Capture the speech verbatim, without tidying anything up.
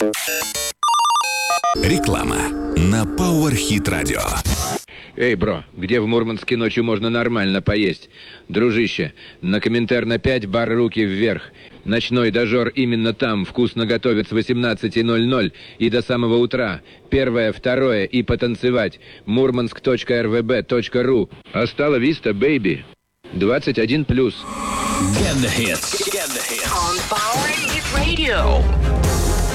Реклама на Power Hit Radio. Эй, бро, где в Мурманске ночью можно нормально поесть? Дружище, на Коминтерна пять, бар «Руки вверх». Ночной дожор именно там, вкусно готовят с восемнадцати ноль-ноль и до самого утра. Первое, второе и потанцевать. мурманск точка эр вэ бэ точка ру. Астала виста, бэйби. двадцать один плюс. Get the hits. Get the hits. On Power Hit Radio.